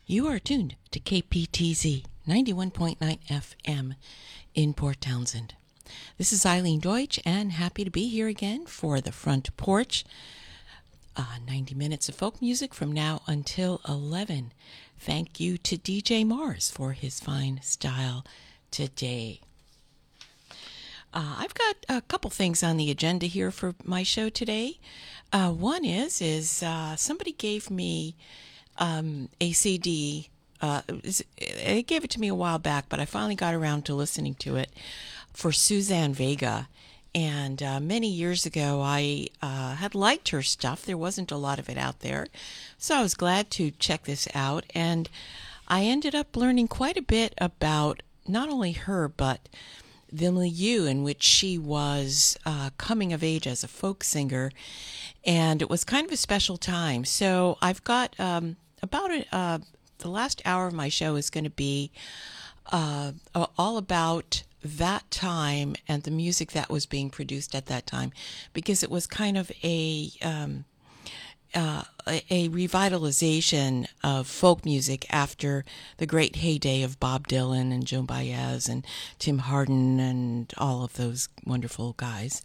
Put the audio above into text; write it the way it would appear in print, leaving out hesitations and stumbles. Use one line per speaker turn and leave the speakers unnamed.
You are tuned to KPTZ 91.9 FM in Port Townsend. This is Eileen Deutsch, and happy to be here again for the front porch. 90 minutes of folk music from now until 11. Thank you to DJ Mars for his fine style today. I've got a couple things on the agenda here for my show today. One is somebody gave me a CD. They gave it to me a while back, but I finally got around to listening to it for Suzanne Vega. And many years ago, I had liked her stuff. There wasn't a lot of it out there. So I was glad to check this out. And I ended up learning quite a bit about not only her, but the milieu in which she was coming of age as a folk singer. And it was kind of a special time. So I've got the last hour of my show is going to be all about that time and the music that was being produced at that time, because it was kind of a revitalization of folk music after the great heyday of Bob Dylan and Joan Baez and Tim Hardin and all of those wonderful guys.